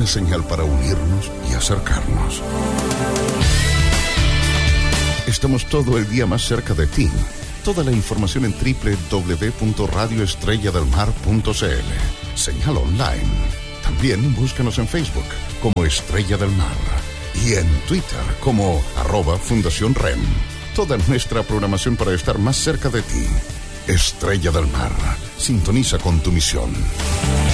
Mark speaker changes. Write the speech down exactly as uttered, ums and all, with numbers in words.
Speaker 1: una señal para unirnos y acercarnos. Estamos todo el día más cerca de ti. Toda la información en doble u doble u doble u punto radio estrella del mar punto c l. Señal online. También búscanos en Facebook como Estrella del Mar y en Twitter como arroba Fundación REM. Toda nuestra programación para estar más cerca de ti. Estrella del Mar. Sintoniza con tu misión.